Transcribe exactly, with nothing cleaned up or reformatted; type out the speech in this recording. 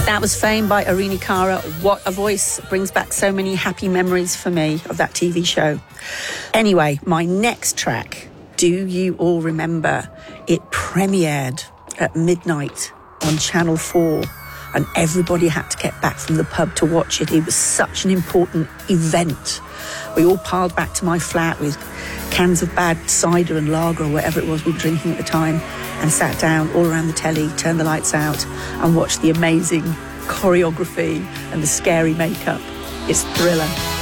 That was Fame by Irene Cara. What a voice. Brings back so many happy memories for me of that T V show. Anyway, my next track, do you all remember? It premiered at midnight on Channel four and everybody had to get back from the pub to watch it. It was such an important event. We all piled back to my flat with cans of bad cider and lager or whatever it was we were drinking at the time and sat down all around the telly, turned the lights out and watched the amazing choreography and the scary makeup. It's Thriller.